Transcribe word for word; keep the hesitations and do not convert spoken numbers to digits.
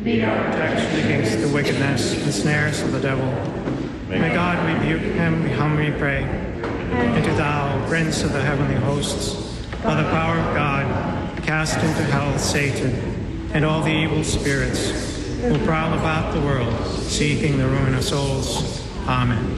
Be our protection against the wickedness and snares of the devil. May God rebuke him, we humbly pray. And do thou, Prince of the heavenly hosts, by the power of God, cast into hell Satan and all the evil spirits who prowl about the world, seeking the ruin of souls. Amen.